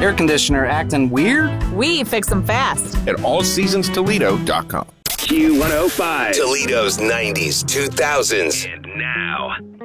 Air conditioner acting weird? We fix them fast. At allseasonstoledo.com. Q105. Toledo's 90s, 2000s. And now,